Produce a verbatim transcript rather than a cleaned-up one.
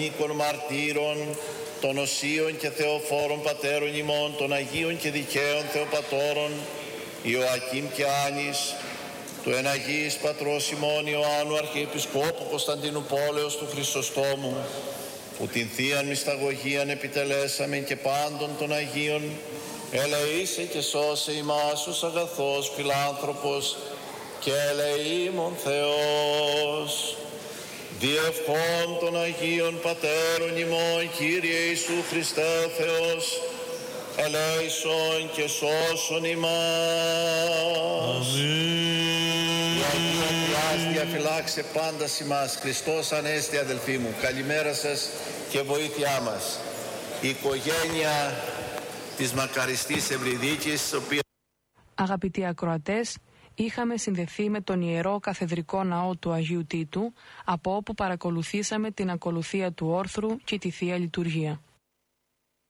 ανίκων μαρτύρων, των οσίων και θεοφόρων πατέρων ημών, των Αγίων και δικαίων Θεοπατώρων, Ιωακήμ και Άνης, του εναγίης πατρός ημών Ιωάννου Αρχιεπισκόπου Κωνσταντίνου Πόλεως του Χρυσοστόμου, που την Θείαν Μυσταγωγίαν επιτελέσαμε και πάντων των Αγίων, ελεήσε και σώσε ημάς ως αγαθός φιλάνθρωπος και ελεήμων Θεός. Διευχών των Αγίων Πατέρων ημών, Κύριε Ιησού Χριστέ ο Θεός, ελέησον και σώσον ημάς. Η Αγία Θεάς διαφυλάξε πάντα ημάς. Χριστός Ανέστη αδελφοί μου. Καλημέρα σας και βοήθειά μας. Η οικογένεια της μακαριστής Ευρυδίκης, οποία... Αγαπητοί ακροατές, είχαμε συνδεθεί με τον Ιερό Καθεδρικό Ναό του Αγίου Τίτου, από όπου παρακολουθήσαμε την ακολουθία του όρθρου και τη Θεία Λειτουργία.